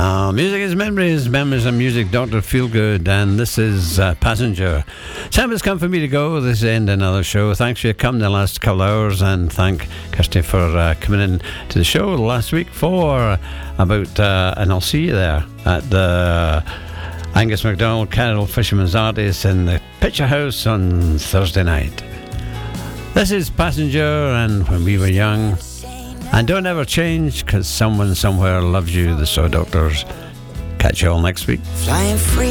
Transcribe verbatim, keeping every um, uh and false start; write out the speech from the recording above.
Uh, music is memories, memories and music, Doctor Feelgood, and this is uh, Passenger. Time has come for me to go. This is end another show. Thanks for your coming the last couple of hours, and thank Kirsty for uh, coming in to the show last week for about, uh, and I'll see you there at the Angus MacDonald Cattle Fisherman's Artist in the Picture House on Thursday night. This is Passenger and When We Were Young. And don't ever change, because someone somewhere loves you, the Soul Doctors. Catch you all next week. Flying free.